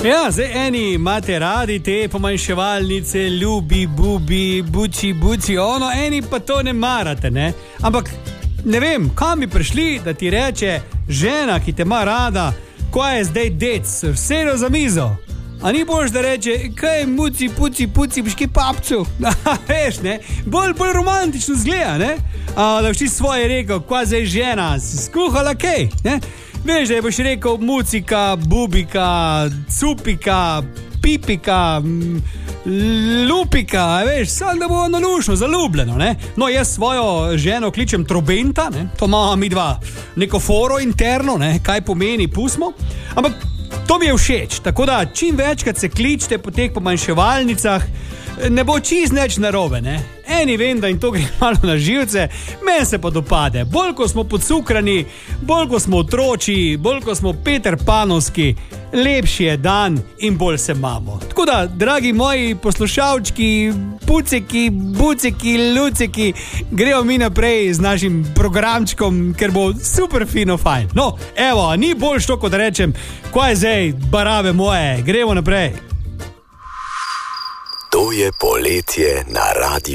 Ja, zdaj eni imate radi te pomanjševalnice, ljubi, bubi, buci, ono, eni pa to ne marate, ne? Ampak ne vem, kam bi prišli, da ti reče žena, ki te ima rada, ko je zdaj dec, vseeno za mizo. A ni boš, da reče, kaj je muci, puci, biški papcu. Veš, ne? Bolj romantično zgleda, ne? Da boš ti svoje rekel, kva zdaj žena, skuhala kaj, ne? Veš, da je boš rekel mucika, bubika, cupika, pipika, lupika, veš, samo da bo nalušno, zaljubljeno, ne? No, jaz svojo ženo kličem trobenta, ne? To imamo mi dva neko foro interno, ne? Kaj pomeni, pustimo. Ampak to mi je všeč, tako da čim večkrat se kličite po teh pomanjševalnicah, ne bo čist nič narobe, ne? Eni vem, da jim to gre malo na živce, meni se pa dopade. Bolj ko smo podcukrani, bolj ko smo otroči, bolj ko smo Peter Panovski, lepši je dan in bolj se imamo. Tako da, dragi moji poslušalčki, puceki, buceki, luceki, grejo mi naprej z našim programčkom, ker bo super fino fajn. No, evo, ni bolj što, kot rečem, kaj je zdaj, barave moje, gremo naprej. To je poletje na radiju.